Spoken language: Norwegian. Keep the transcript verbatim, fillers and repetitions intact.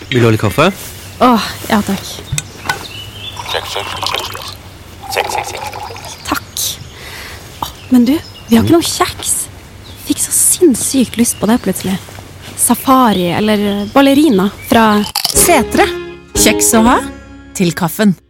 Vil du ha litt kaffe? Åh, ja takk. Check, check, check. Check, check, check. Takk. Åh, men du, vi har ikke noe kjeks. Fikk så sinnssykt lyst på det plutselig. Safari eller ballerina fra Setre. Kjeks å ha til kaffen.